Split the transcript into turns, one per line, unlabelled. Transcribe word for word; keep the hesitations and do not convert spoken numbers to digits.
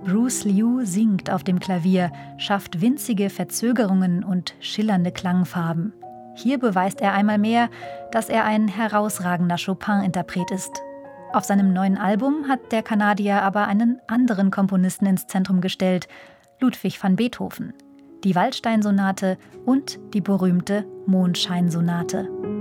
Bruce Liu singt auf dem Klavier, schafft winzige Verzögerungen und schillernde Klangfarben. Hier beweist er einmal mehr, dass er ein herausragender Chopin-Interpret ist. Auf seinem neuen Album hat der Kanadier aber einen anderen Komponisten ins Zentrum gestellt, Ludwig van Beethoven, die Waldstein-Sonate und die berühmte Mondscheinsonate.